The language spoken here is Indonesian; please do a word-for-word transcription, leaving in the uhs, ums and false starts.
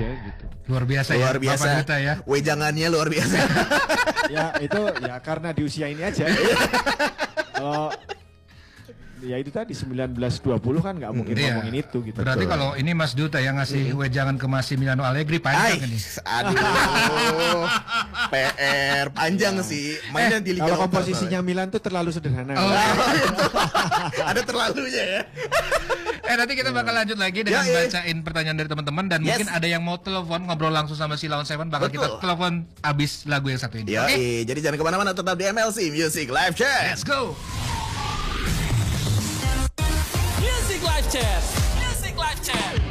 aja gitu. Luar biasa luar ya, biasa Bapak Duta ya. Wejangannya luar biasa. Ya itu ya karena di usia ini aja. Kalau ya itu tadi sembilan belas dua puluh kan nggak mungkin Iya. ngomongin itu gitu. Berarti Betul. kalau ini Mas Duta yang ngasih wejangan ke Massimiliano Allegri Ay, panjang ini. aduh, P R panjang sih. Mainnya di Liga Kalau Eropa komposisinya Milan tuh terlalu sederhana. Oh. soalnya. Ada terlalunya ya. Eh nanti kita bakal lanjut lagi dengan Ya, ya. bacain pertanyaan dari teman-teman dan Yes. mungkin ada yang mau telepon ngobrol langsung sama si Lawan Seven bakal Betul. kita telepon abis lagu yang satu ini. Ya, Oke, jadi jangan kemana-mana, tetap di M L C Music Live Chat. let's go. Music Live Chat.